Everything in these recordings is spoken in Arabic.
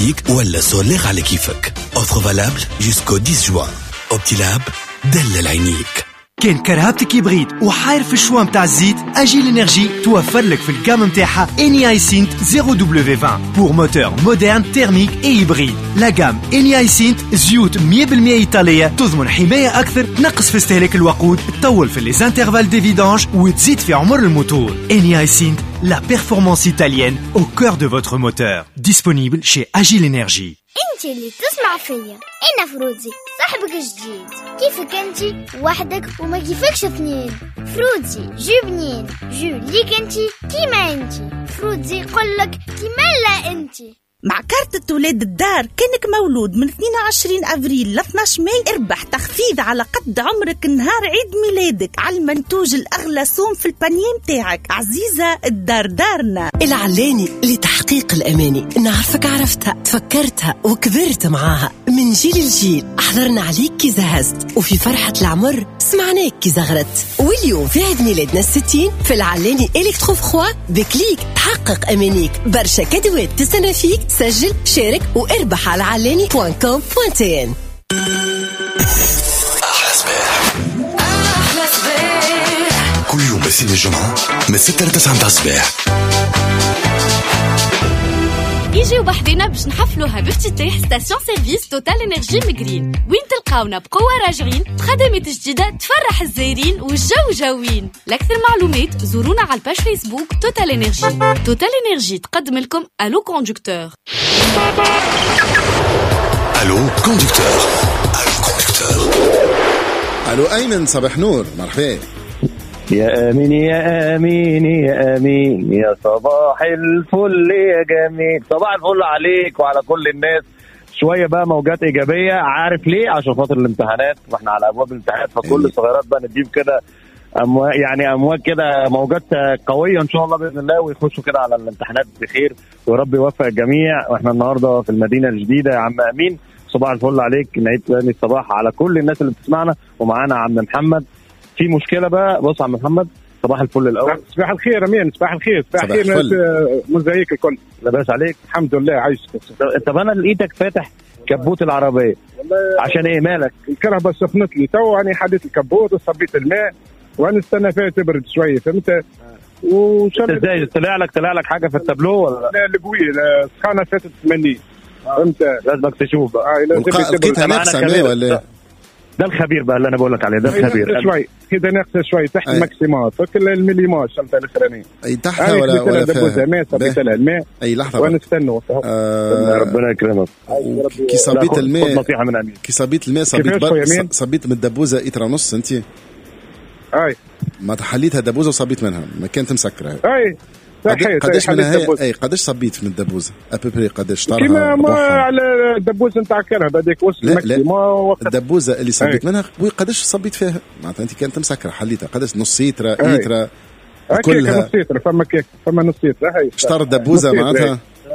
ولا سولير على كيفك. اوفر فالابل جوسكو 10 جوان. اوبتيلاب دلل عينيك. كان كرهبتك يبغيد وحاير في الشوا متاع الزيت، اجي الانرجي توفر لك في الجام متاعها اني سينت 0W20 بور موتور مودرن تيرميك اي هيبريد. لا جام اني سينت زيوت 100% ايطاليه تضمن حمايه اكثر، تنقص في استهلاك الوقود، تطول في لي انترفال دي فيدانج وتزيد في عمر الموتور. اني سينت la performance italienne au cœur de votre moteur. Disponible chez Agile Energy. انت اللي تسمع فيا، انا فروزي صاحبك الجديد. كيفك انت وحدك وما كيفكش اثنين؟ فروزي جو بنين، جو ليك انت كيما انت. فروزي يقولك كيما لا انت. مع كارتة ولاد الدار كانك مولود من 22 أفريل ل 12 ماي اربح تخفيض على قد عمرك نهار عيد ميلادك على المنتوج الأغلى سوم في البانيه متاعك. عزيزة الدار دارنا. العلاني لتحقيق الأماني، نعرفك عرفتها تفكرتها وكبرت معاها من جيل لجيل. أحضرنا عليك كي زهزت وفي فرحة العمر سمعناك كي زغرت. واليوم في عيد ميلادنا 60 في العلاني إلكتروفخوا بكليك تحقق أمانيك. برشا كادوات تستنى فيك. سجل شارك واربح على علاني.com.tn. أحلى صباح كل يوم بسين الجمعة من 6 ل 9 متاع الصباح. يجيو بحذنا باش نحفلوها بافتتاح ستاسيون سيرفيس توتال انرجي مجرين، وين تلقاونا بقوة راجعين بخدمات جديدة تفرح الزائرين والجو جوين. لأكثر معلومات زورونا على الباج فيسبوك توتال انرجي. توتال انرجي تقدم لكم الو كوندكتور. الو كوندكتور. الو كوندكتور. الو ايمن، صباح نور، مرحبا. يا امين يا امين يا امين يا صباح الفل يا جميل. صباح الفل عليك وعلى كل الناس. شويه بقى موجات ايجابيه، عارف ليه؟ عشان خاطر الامتحانات واحنا على ابواب الامتحانات، فكل الصغيرات بقى نديهم كده امواج كده، موجات قويه ان شاء الله باذن الله، ويخشوا كده على الامتحانات بخير ورب يوفق الجميع. واحنا النهارده في المدينه الجديده يا عم امين. صباح الفل عليك، نعيد تاني الصباح على كل الناس اللي بتسمعنا، ومعانا عم محمد. في مشكله بقى، بص عم محمد، صباح الفل الاول. صباح الخير امين. صباح الخير. صباح الخير. مزيك الكل لاباس عليك؟ الحمد لله عايشك. طب انا لقيتك فاتح كبوت العربيه، عشان ايه مالك؟ الكهرباء سخنت لي تو، انا حديت الكبوت وصبيت الماء وانا استنى فيها تبرد شويه، فهمت؟ ازاي طلع لك حاجه في التابلو ولا لا؟ القوي السخانه فاتت 80، فهمت؟ لازمك تشوف بقى. لقيتها ناقصه ماء ولا؟ ده الخبير بقى اللي انا بقول لك عليه، ده الخبير. شوي كده ناقصه شوي تحت الماكسيمات، فكل المليمات شلتها الاخرانيه. اي تحتها ولا فيها الماء، صبيت لها الماء. اي لحظه وانا استنى ربنا يكرمك. كي صبيت الماء، نصيحه من امين. كي صبيت الماء صبيت من الدبوزه إترا ونص انت. اي ما تحليتها دبوزه وصبيت منها، ما كانت مسكره. اي قداش منها هي؟ اي قداش صبيت من الدبوزه؟ ابري قداش طارها؟ كيما ما على الدبوزه نتاع الكهرباء هذيك وصل الماكسيموم. الدبوزه اللي صبيت منها قداش صبيت فيها؟ معناتها انت كانت مسكره، حليتها قداش؟ نص لتر إيترا كلها؟ نص لتر، فما نص لتر. هي اشترى الدبوزه معناتها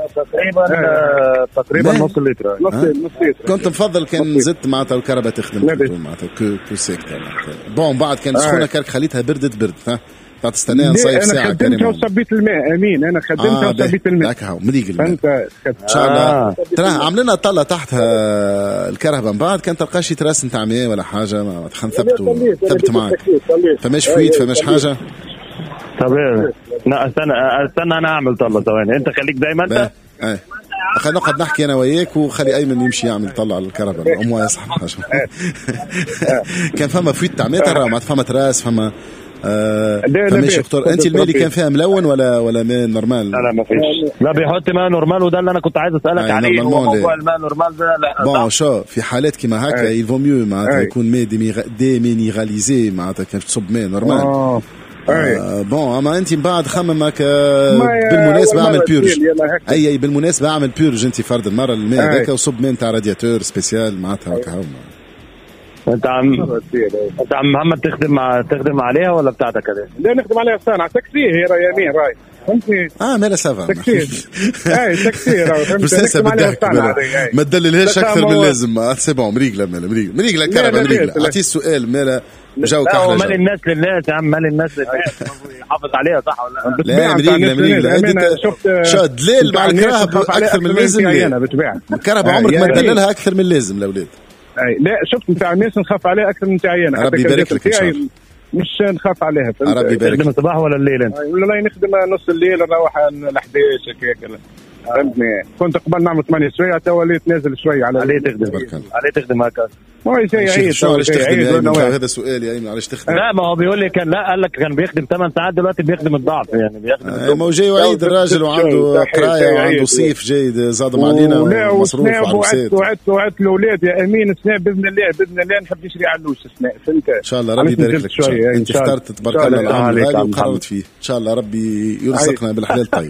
تقريبا نص لتر. نص لتر. كنت مفضل كان زدت معناتها الكهرباء تخدم معناتها كو سيكتور. بون بعد كان سخونه كرك خليتها بردت تستنى نصيف ساعه. انا خدمتها وصبيت الماء امين. انا خدمتها وصبيت الماء. هكا هو مليق الماء. انت ان شاء الله ترى عاملين طله تحتها الكهرباء، من بعد كان تلقى شي تراس نتاع ماء ولا حاجه، ما ثبت معك. فماش فويت فماش حاجه. طب لا استنى انا اعمل طله ثواني، انت خليك دايما انت. خلينا نقعد نحكي انا وياك، وخلي ايمن يمشي يعمل طلع على الكهرباء امه يصحى حاجه. كان فما فويت تاع متر، ما فما تراس، فما فماشي دكتور. انت الماء اللي كان فيها ملون ولا ماء نورمال؟ لا ما فيش، لا بيحط ماء نورمال، وده اللي انا كنت عايز اسالك عليه. موضوع الماء نورمال ده لا. بون شو في حالات كيما هكا يلفو ميو معناتها يكون ماء ديمينيغاليزي، معناتها كان تصب ماء نورمال. بون اما انت من بعد خممك بالمناسبه اعمل بيورج. اي بالمناسبه اعمل بيورج انت فرد المره الماء هذاك، وصب ماء نتاع رادياتور سبيسيال معناتها هكا. انت عم محمد تخدم عليها ولا بتاعتك هذه؟ لا نخدم عليها صانع تاكسي هي يمين راي فهمتني. مالا سافا تاكسي اي تاكسي نخدم عليها صانع ما تدللهاش اكثر من لازم. سي بون مريقله الكهرباء مريقله. اعطيه السؤال مالا جاوك احلى. مال الناس للناس يا عم مال الناس يحافظ عليها صح ولا لا؟ مريقله شو دليل مع الكهرباء اكثر من لازم. الكهرباء عمرك ما تدللها اكثر من لازم الاولاد. اي لا شفت نتاع الناس نخاف عليها اكثر من نتاعي انا. ربي يبارك لك ان شاء الله. مش نخاف عليها. ربي يبارك. تخدم الصباح ولا الليل انت؟ ولا لا نخدم نص الليل نروح ل 11 هكاك. فهمتني كنت قبل نعمل 8 شويه تو وليت نازل شويه على تخدم هكا. ما شيء عيد هذا سؤال يا ايمن علاش تخدم؟ لا ما هو بيقول لي كان لا قال لك كان بيخدم 8 ساعات دلوقتي بيخدم الضعف يعني بيخدم. ما هو جاي وعيد الراجل وعنده قرايه وعنده صيف جايد زادهم علينا ومصروف وعلى وعدت الاولاد يا امين السنه باذن الله نحب نشري علوش السنه فهمت. ان شاء الله ربي يبارك لك. انت اخترت تبارك الله العام الغالي وقررت فيه ان شاء الله ربي يرزقنا بالحلال طيب.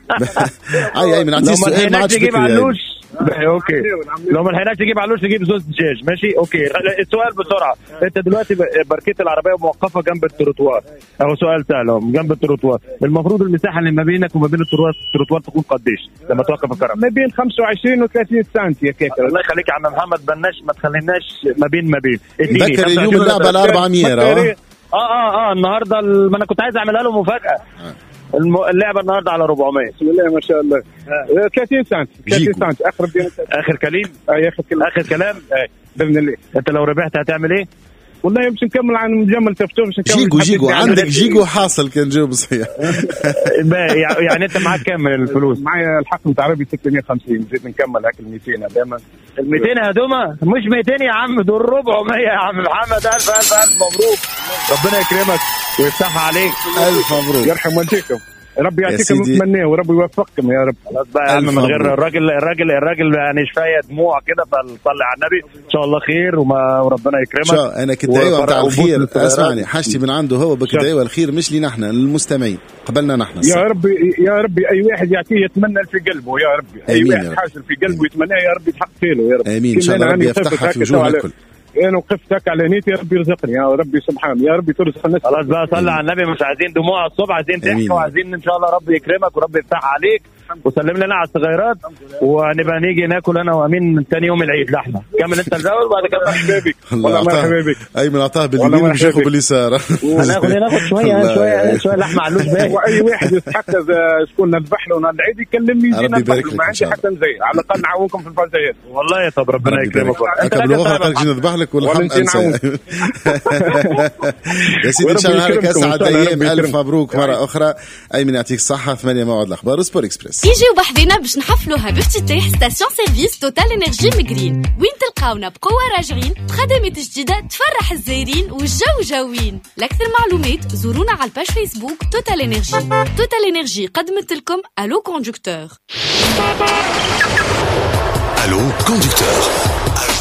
اي ايمن عندي سؤال ما عادش تجيب علوش. اوكي لو ما لحقناش تجيب علوش نجيب زوز دجاج ماشي. اوكي السؤال بسرعه. انت دلوقتي بركيت العربيه موقفه جنب التروتوار او سؤال سهل جنب التروتوار المفروض المساحه اللي ما بينك وما بين التروتوار تكون قديش لما توقف الكهرباء؟ ما بين 25 و30 سنتي يا كيكه. الله يخليك يا عم محمد بناش ما تخليناش ما بين ذكر اليوم اللعبه على 400 النهارده ما انا كنت عايز اعملها له مفاجاه. اللعبه النهارده على 400. بسم الله ما شاء الله. 30 سنت اخر كلام. اخر كلام باذن الله. انت لو ربحت هتعمل ايه؟ والله مش نكمل عن مجمل تفتوح مش نكمل جيجو عندك جيجو حاصل كان جاوب صحيح. يعني انت معك كام من الفلوس؟ معايا الحق بتاع عربي 650 نزيد نكمل هاك ال 200 دائما. ال 200 هدومه مش 200 يا عم دول 400 يا عم محمد. الف مبروك ربنا يكرمك ويفتحها عليك. الف مبروك يرحم والديكم. ربي يعطيكم متمناه وربي يوفقكم يا رب. خلاص بقى يا عم من غير الراجل يعني شويه دموع كده فنصلي على النبي ان شاء الله خير وربنا يكرمك. انا كنت دعوه بتاع الخير. اسمعني حاجتي من عنده هو بك دعوه الخير مش لينا احنا للمستمعين قبلنا نحن. يا ربي اي واحد يعطيه يتمنى في قلبه يا ربي. اي واحد حاسس في قلبه يتمناه يا ربي يتحقق له يا رب. امين ان شاء الله ربي يفتحها في وجوه الكل. انا وقفتك على نيتي يا ربي يرزقني يا ربي سبحانه يا ربي ترزق الناس. خلاص بقى صلي على النبي مش عايزين دموع الصبح عايزين ضحك وعايزين ان شاء الله ربي يكرمك وربي يفتح عليك وسلم لنا على الصغيرات ونبقى نيجي ناكل انا وامين ثاني يوم العيد لحمه. كمل انت الاول وبعد كده حبيبي. والله حبيبي ايمن عطاه باليمين مش ياخذ باليسار. هناخد شويه لحمه علوش باقي. واي واحد يستحق شكون نذبح له العيد يكلمني يجينا نذبح ما عندي حتى نزيد على الاقل نعاونكم في الفازيات. والله طب ربنا يكرمك. انت باللغه قالك جينا نذبح لك ولا حم انسى. يا سيدي ان شاء الله عليك اسعد ايام. الف مبروك مره اخرى. ايمن يعطيك الصحه. 8 موعد الاخبار سبور اكسبريس. يجيو بحذنا باش نحفلوها بافتتاح ستاسيون سيرفيس توتال انرجي مقرين وين تلقاونا بقوه راجعين بخدمات جديده تفرح الزايرين والجو جوين. لاكثر معلومات زورونا على الباج فيسبوك توتال انرجي. توتال انرجي قدمت لكم الو كوندكتور. الو كوندكتور.